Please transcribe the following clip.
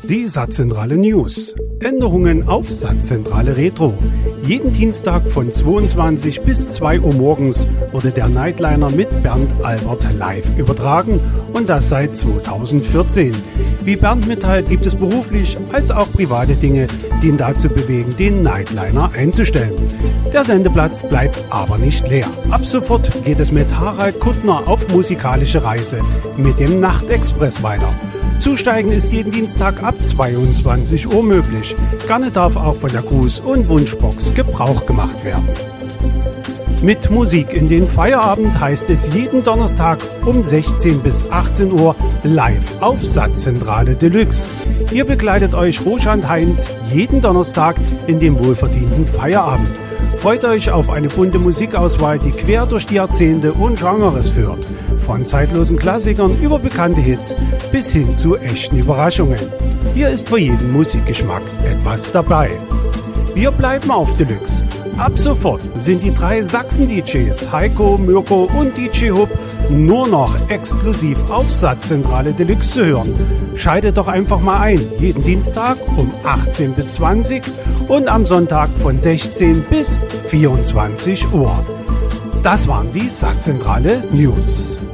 Die Satzzentrale News. Änderungen auf Satzzentrale Retro. Jeden Dienstag von 22 bis 2 Uhr morgens wurde der Nightliner mit Bernd Albert live übertragen und das seit 2014. Wie Bernd mitteilt, gibt es beruflich als auch private Dinge, die ihn dazu bewegen, den Nightliner einzustellen. Der Sendeplatz bleibt aber nicht leer. Ab sofort geht es mit Harald Kuttner auf musikalische Reise mit dem Nachtexpress weiter. Zusteigen ist jeden Dienstag ab 22 Uhr möglich. Gerne darf auch von der Gruß- und Wunschbox Gebrauch gemacht werden. Mit Musik in den Feierabend heißt es jeden Donnerstag um 16 bis 18 Uhr live auf Satzzentrale Deluxe. Hier begleitet euch Roschand Heinz jeden Donnerstag in dem wohlverdienten Feierabend. Freut euch auf eine bunte Musikauswahl, die quer durch die Jahrzehnte und Genres führt. Von zeitlosen Klassikern über bekannte Hits bis hin zu echten Überraschungen. Hier ist für jeden Musikgeschmack etwas dabei. Wir bleiben auf Deluxe. Ab sofort sind die 3 Sachsen-DJs Heiko, Mirko und DJ Hub nur noch exklusiv auf Satzzentrale Deluxe zu hören. Schaltet doch einfach mal ein, jeden Dienstag um 18 bis 20 und am Sonntag von 16 bis 24 Uhr. Das waren die Satzzentrale News.